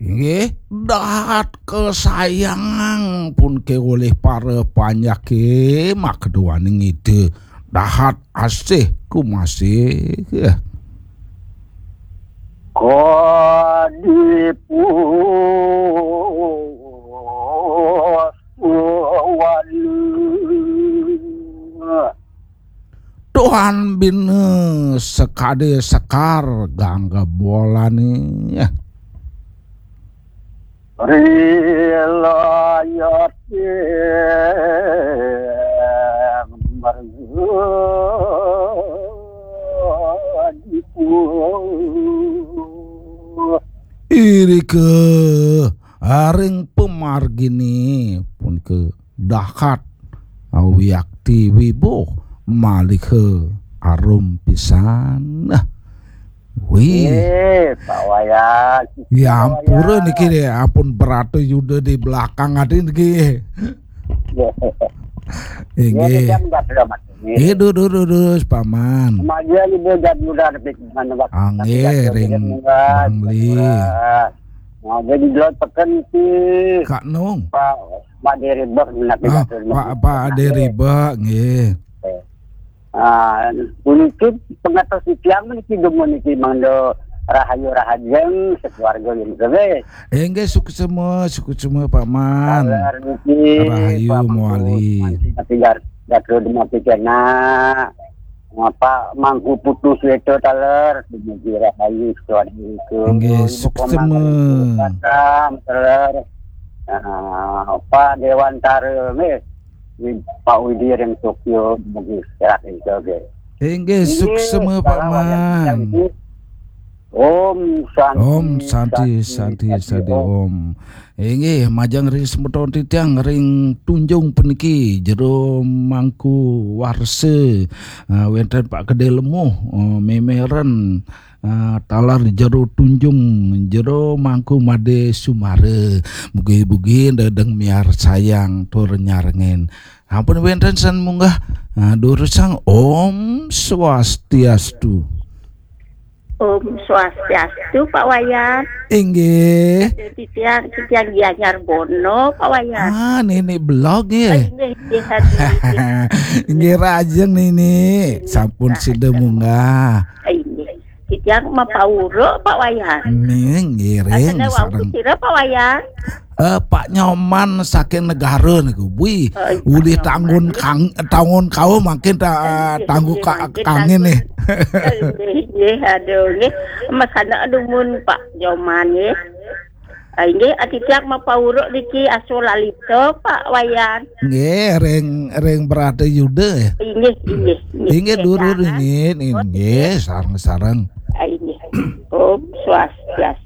Nggih, dahat kesayangan pun ke oleh para panyak mak kedua ning ide. Dahat asih ku masih. Kodipu Tuhan bine sekade sekar gangga bola nih. Rilayat Iri ke aring pemargini pun ke dahat awiyakti wibo malik ke arum pisan. Wih, Pak Wayan. ya ampura niki deh, apun beratu yuda di belakang ada niki. Nggih. Dudus paman. Maja ibu dan muda repik mana bak. Nggih, ring bangli. Mau jadi dulu tekan si Kak Nung. Pak Deribak nak Pak Deriba nggih. Untuk pengatas siang niki demo niki mangdo rahayu rahajeng sekeluarga yang gawe. Nggih suku semua paman. Rahayu muali. Gatro dimati kena apa mangku putus itu taler demi rahayu sekeluarga itu. Nggih suku semua. Taler apa Dewan Tare Pak Widir yang Tokyo bagi serat itu ge. Nggih suku semua paman. Om Santi Om. Nggih majang ring semeton titiang ring tunjung peniki jero mangku warse wenten Pak Gede Lemuh memeren talar jero tunjung jero mangku Made Sumare mugi-mugi dedeng miar sayang tur nyarengen ampun wenten san munggah durusang Om Swastiastu. Om Swastiastu Pak Wayan. Inggih. Titiang Gianyar Bono Pak Wayan. Nenek blog ya. Inggih rajeng nini. Sampun sida munggah. Titiang Mapauro Pak Wayan. Nggih ring sareng. Pak Wayan. Pak Nyoman saking negara niku. Wih, udah tanggung kau makin tangguh kangen nih. Nggih, aduh nggih. Masana aduh mun Pak Nyoman nggih. Nggih atitiak mapauro niki asolalito Pak Wayan. Nggih, ring berada yuda. Inggih durur nggih sareng-sareng. Nggih. Om Swastiastu.